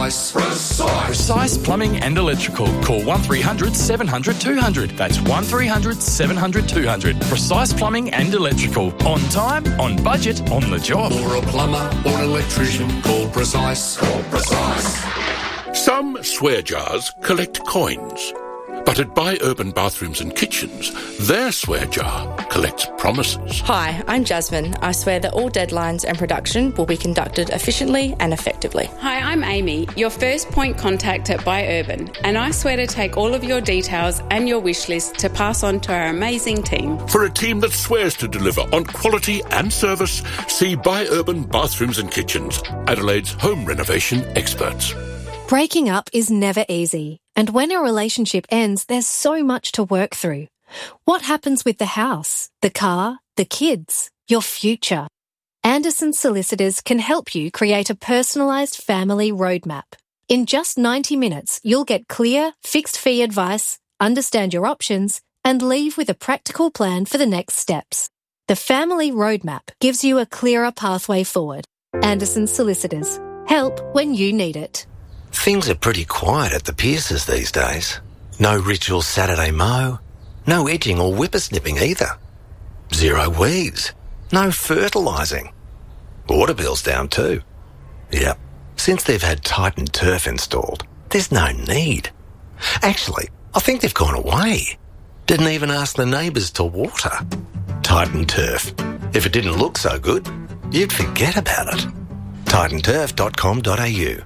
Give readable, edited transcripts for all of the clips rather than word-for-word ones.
Precise. Precise Plumbing and Electrical. Call 1300 700 200. That's 1300 700 200. Precise Plumbing and Electrical. On time, on budget, on the job. For a plumber or an electrician, call Precise. Call Precise. Some swear jars collect coins. But at Buy Urban Bathrooms and Kitchens, their swear jar collects promises. Hi, I'm Jasmine. I swear that all deadlines and production will be conducted efficiently and effectively. Hi, I'm Amy, your first point contact at Buy Urban, and I swear to take all of your details and your wish list to pass on to our amazing team. For a team that swears to deliver on quality and service, see Buy Urban Bathrooms and Kitchens, Adelaide's home renovation experts. Breaking up is never easy, and when a relationship ends, there's so much to work through. What happens with the house, the car, the kids, your future? Anderson Solicitors can help you create a personalised family roadmap. In just 90 minutes, you'll get clear, fixed-fee advice, understand your options, and leave with a practical plan for the next steps. The Family Roadmap gives you a clearer pathway forward. Anderson Solicitors. Help when you need it. Things are pretty quiet at the Pierces these days. No ritual Saturday mow, no edging or whippersnipping either. Zero weeds, no fertilising. Water bill's down too. Yep, since they've had Titan Turf installed, there's no need. Actually, I think they've gone away. Didn't even ask the neighbours to water. Titan Turf. If it didn't look so good, you'd forget about it. titanturf.com.au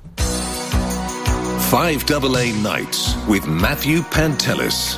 5AA Nights with Matthew Pantelis.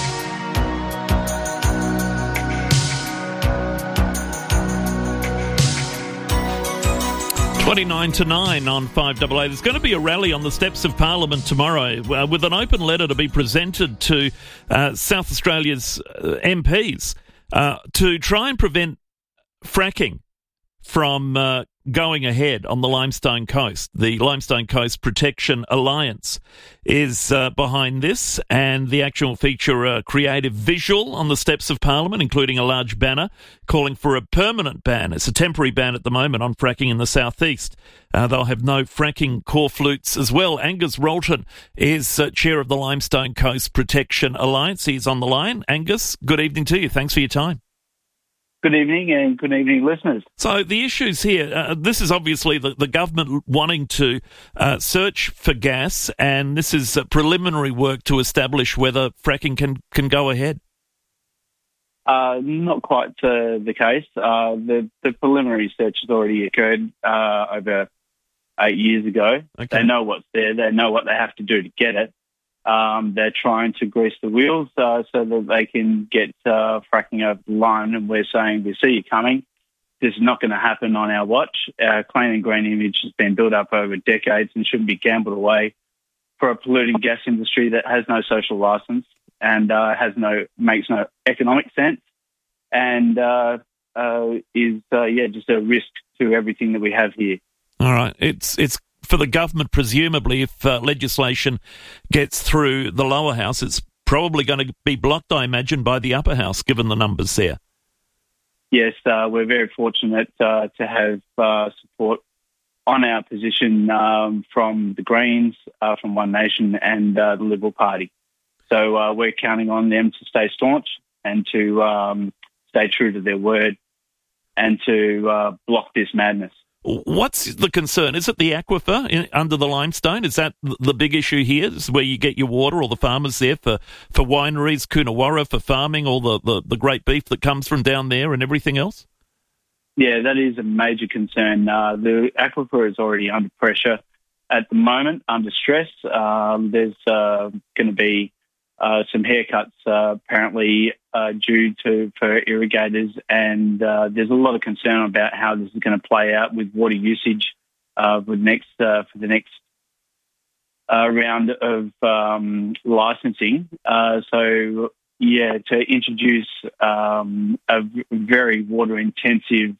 29 to 9 on 5AA. There's going to be a rally on the steps of Parliament tomorrow with an open letter to be presented to South Australia's MPs to try and prevent fracking from going ahead on the Limestone Coast. The Limestone Coast Protection Alliance is behind this, and the actual feature a creative visual on the steps of Parliament, including a large banner calling for a permanent ban. It's a temporary ban at the moment on fracking in the southeast. They'll have no fracking core flutes as well. Angus Rolton is chair of the Limestone Coast Protection Alliance. He's on the line. Angus, good evening to you. Thanks for your time. Good evening, and good evening, listeners. So the issues here, this is obviously the government wanting to search for gas, and this is preliminary work to establish whether fracking can go ahead. Not quite the case. The preliminary search has already occurred over 8 years ago. Okay. They know what's there. They know what they have to do to get it. They're trying to grease the wheels so that they can get fracking over the line, and we're saying, we see you coming. This is not going to happen on our watch. Our clean and green image has been built up over decades and shouldn't be gambled away for a polluting gas industry that has no social licence and makes no economic sense, and is just a risk to everything that we have here. All right, it's for the government, presumably, if legislation gets through the lower house, it's probably going to be blocked, I imagine, by the upper house, given the numbers there. Yes, we're very fortunate to have support on our position from the Greens, from One Nation and the Liberal Party. So we're counting on them to stay staunch and to stay true to their word and to block this madness. What's the concern? Is it the aquifer under the limestone? Is that the big issue here? Is where you get your water, or the farmers there for wineries, Coonawarra for farming, all the great beef that comes from down there and everything else? Yeah, that is a major concern. The aquifer is already under pressure at the moment, under stress. There's going to be some haircuts apparently due for irrigators, and there's a lot of concern about how this is going to play out with water usage for the next round of licensing. To introduce a very water intensive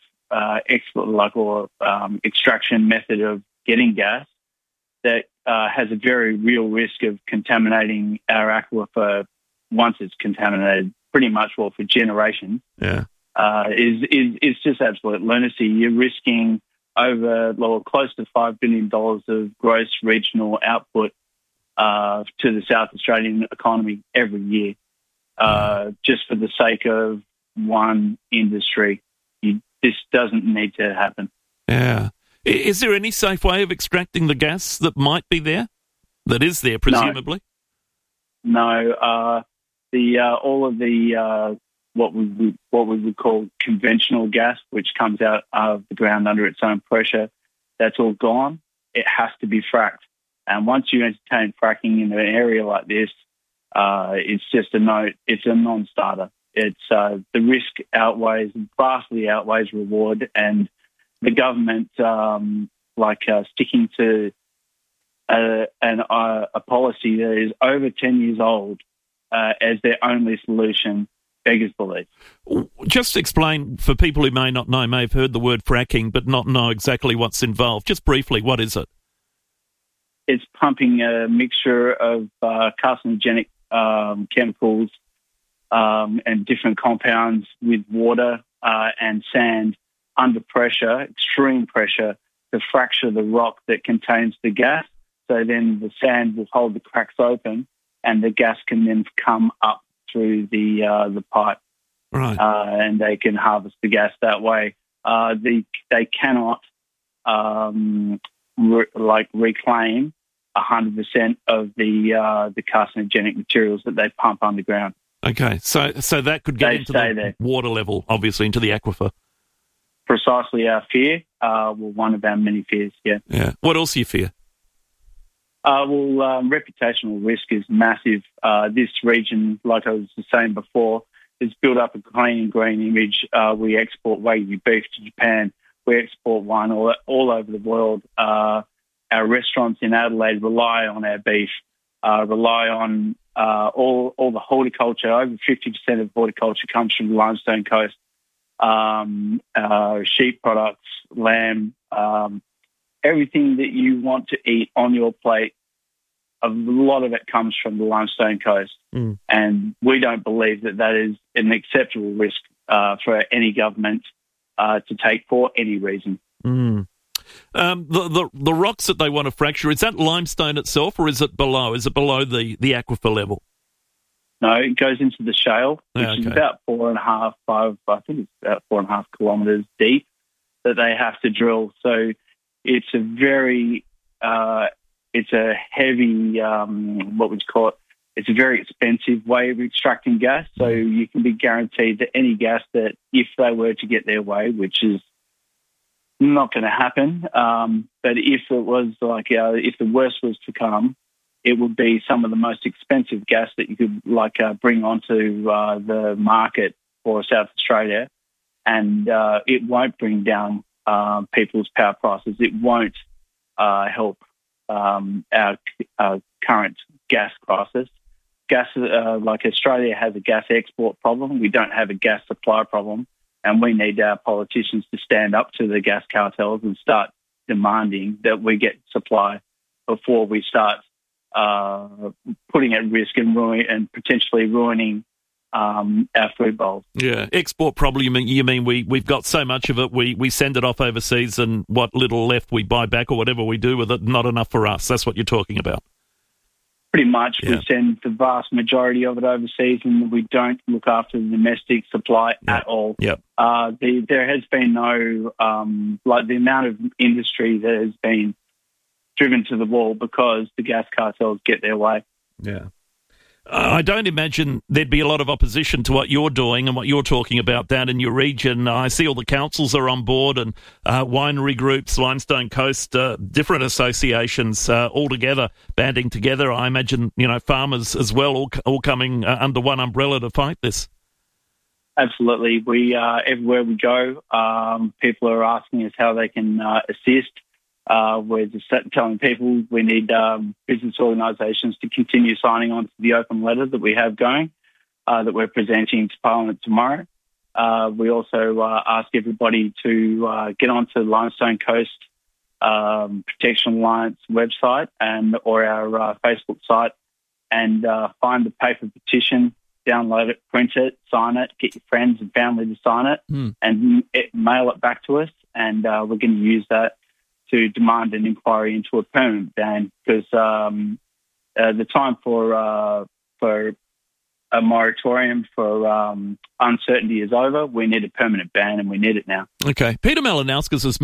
extraction method of getting gas that has a very real risk of contaminating our aquifer once it's contaminated, pretty much for generations. Yeah, is just absolute lunacy. You're risking close to $5 billion of gross regional output to the South Australian economy every year, just for the sake of one industry. This doesn't need to happen. Yeah. Is there any safe way of extracting the gas that might be there? That is there, presumably? No. All of the what we would call conventional gas, which comes out of the ground under its own pressure, that's all gone. It has to be fracked. And once you entertain fracking in an area like this, it's just it's a non-starter. It's the risk vastly outweighs reward, and the government, sticking to a policy that is over 10 years old as their only solution, beggars belief. Just explain, for people who may not know, may have heard the word fracking but not know exactly what's involved. Just briefly, what is it? It's pumping a mixture of carcinogenic chemicals and different compounds with water and sand under pressure, extreme pressure, to fracture the rock that contains the gas. So then the sand will hold the cracks open and the gas can then come up through the pipe. Right. And they can harvest the gas that way. They cannot reclaim 100% of the carcinogenic materials that they pump underground. Okay, so that could get into the water level, obviously, into the aquifer. Precisely our fear. One of our many fears, yeah. Yeah. What else do you fear? Reputational risk is massive. This region, like I was saying before, has built up a clean and green image. We export Wagyu beef to Japan. We export wine all over the world. Our restaurants in Adelaide rely on our beef, rely on all the horticulture. Over 50% of horticulture comes from the Limestone Coast. Sheep products, lamb, everything that you want to eat on your plate, a lot of it comes from the Limestone Coast. Mm. And we don't believe that is an acceptable risk for any government to take for any reason. Mm. The rocks that they want to fracture, is that limestone itself or is it below? Is it below the aquifer level? No, it goes into the shale, which is about 4.5 kilometres deep that they have to drill. So it's a very, it's a heavy, what would you call it? It's a very expensive way of extracting gas. So you can be guaranteed that any gas that, if they were to get their way, which is not going to happen, but if it was if the worst was to come, it would be some of the most expensive gas that you could bring onto the market for South Australia, and it won't bring down people's power prices. It won't help our current gas crisis. Gas, Australia has a gas export problem. We don't have a gas supply problem, and we need our politicians to stand up to the gas cartels and start demanding that we get supply before we start putting at risk and potentially ruining our food bowls. Yeah, export problem, you mean we've got so much of it, we send it off overseas, and what little left we buy back or whatever we do with it, not enough for us. That's what you're talking about. Pretty much. Yeah. We send the vast majority of it overseas and we don't look after the domestic supply at all. Yep. There has been no, the amount of industry that has been driven to the wall because the gas cartels get their way. Yeah. I don't imagine there'd be a lot of opposition to what you're doing and what you're talking about down in your region. I see all the councils are on board and winery groups, Limestone Coast, different associations all together, banding together. I imagine, farmers as well, all coming under one umbrella to fight this. Absolutely. We everywhere we go, people are asking us how they can assist. We're just telling people we need business organisations to continue signing on to the open letter that we have going, that we're presenting to Parliament tomorrow. We also ask everybody to get onto Limestone Coast Protection Alliance website or our Facebook site and find the paper petition, download it, print it, sign it, get your friends and family to sign it, and mail it back to us. and we're going to use that to demand an inquiry into a permanent ban, because the time for a moratorium for uncertainty is over. We need a permanent ban, and we need it now. Okay. Peter Malinauskas is